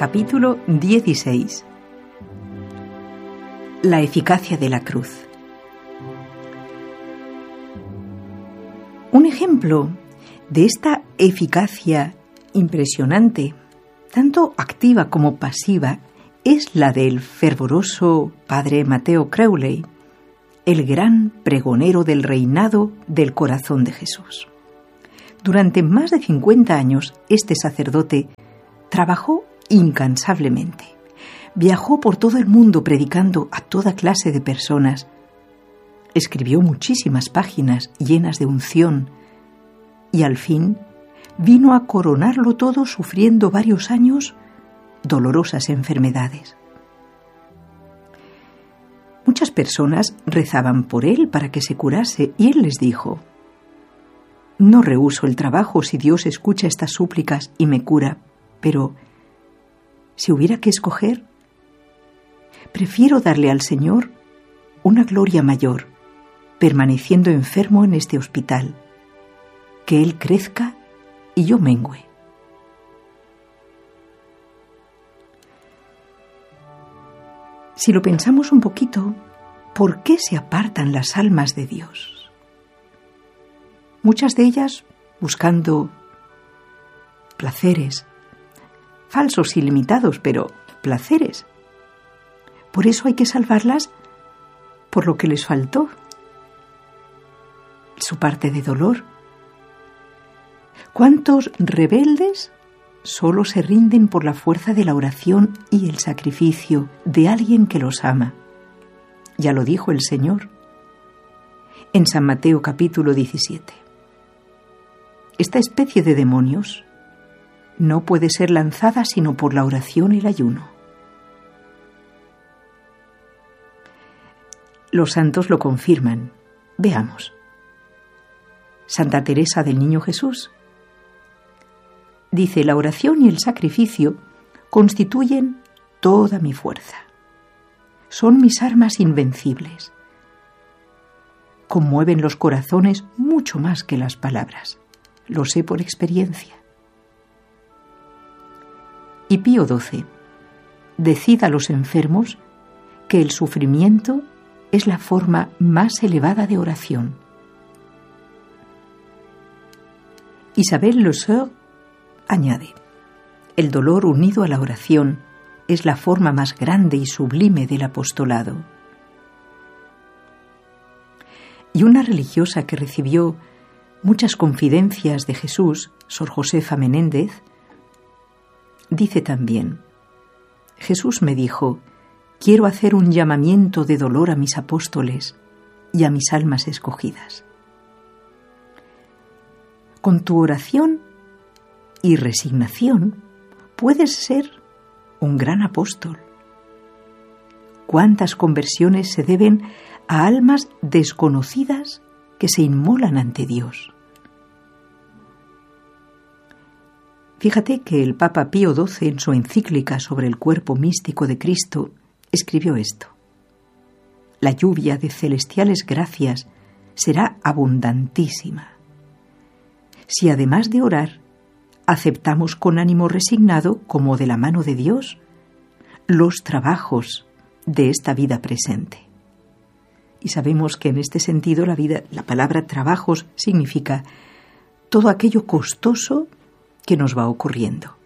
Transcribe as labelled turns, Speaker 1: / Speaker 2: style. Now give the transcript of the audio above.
Speaker 1: Capítulo 16. La eficacia de la cruz. Un ejemplo de esta eficacia impresionante, tanto activa como pasiva, es la del fervoroso padre Mateo Crowley, el gran pregonero del reinado del corazón de Jesús. Durante más de 50 años, este sacerdote trabajó incansablemente. Viajó por todo el mundo predicando a toda clase de personas. Escribió muchísimas páginas llenas de unción y al fin vino a coronarlo todo sufriendo varios años dolorosas enfermedades. Muchas personas rezaban por él para que se curase y él les dijo: «No rehúso el trabajo si Dios escucha estas súplicas y me cura, pero si hubiera que escoger, prefiero darle al Señor una gloria mayor, permaneciendo enfermo en este hospital, que Él crezca y yo mengüe». Si lo pensamos un poquito, ¿por qué se apartan las almas de Dios? Muchas de ellas buscando placeres, falsos y limitados, pero placeres. Por eso hay que salvarlas por lo que les faltó, su parte de dolor. ¿Cuántos rebeldes solo se rinden por la fuerza de la oración y el sacrificio de alguien que los ama? Ya lo dijo el Señor en San Mateo capítulo 17. Esta especie de demonios no puede ser lanzada sino por la oración y el ayuno. Los santos lo confirman. Veamos. Santa Teresa del Niño Jesús dice: la oración y el sacrificio constituyen toda mi fuerza. Son mis armas invencibles. Conmueven los corazones mucho más que las palabras. Lo sé por experiencia. Y Pío XII decida a los enfermos que el sufrimiento es la forma más elevada de oración. Isabel Le Sœur añade: el dolor unido a la oración es la forma más grande y sublime del apostolado. Y una religiosa que recibió muchas confidencias de Jesús, Sor Josefa Menéndez, dice también: Jesús me dijo: quiero hacer un llamamiento de dolor a mis apóstoles y a mis almas escogidas. Con tu oración y resignación puedes ser un gran apóstol. ¿Cuántas conversiones se deben a almas desconocidas que se inmolan ante Dios? Fíjate que el Papa Pío XII, en su encíclica sobre el cuerpo místico de Cristo, escribió esto: la lluvia de celestiales gracias será abundantísima si, además de orar, aceptamos con ánimo resignado, como de la mano de Dios, los trabajos de esta vida presente. Y sabemos que en este sentido la palabra trabajos significa todo aquello costoso que nos va ocurriendo.